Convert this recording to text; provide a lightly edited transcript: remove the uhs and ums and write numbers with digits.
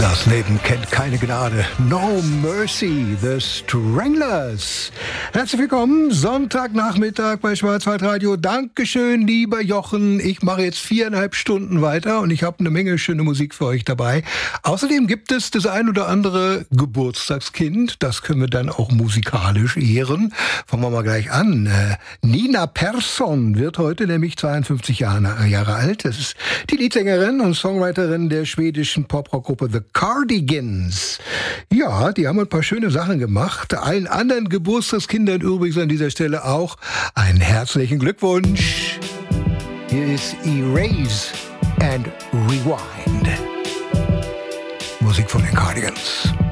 Das Leben kennt keine Gnade. No Mercy, The Stranglers. Herzlich willkommen, Sonntagnachmittag bei Schwarzwaldradio. Dankeschön, lieber Jochen. Ich mache jetzt 4,5 Stunden weiter und ich habe eine Menge schöne Musik für euch dabei. Außerdem gibt es das ein oder andere Geburtstagskind. Das können wir dann auch musikalisch ehren. Fangen wir mal gleich an. Nina Persson wird heute nämlich 52 Jahre alt. Das ist die Leadsängerin und Songwriterin der schwedischen Pop-Rock-Gruppe The Cardigans. Ja, die haben ein paar schöne Sachen gemacht. Allen anderen Geburtstagskindern übrigens an dieser Stelle auch einen herzlichen Glückwunsch. Hier ist Erase and Rewind. Musik von den Cardigans.